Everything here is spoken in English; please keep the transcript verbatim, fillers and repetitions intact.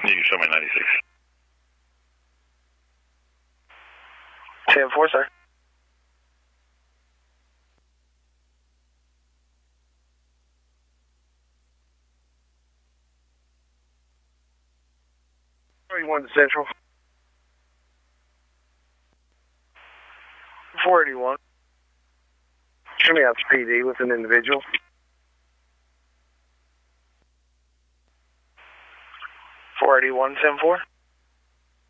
You show me ninety-six. ten four, sir. forty-one to Central. four eighty-one. Coming out to P D with an individual. four eighty-one, ten four.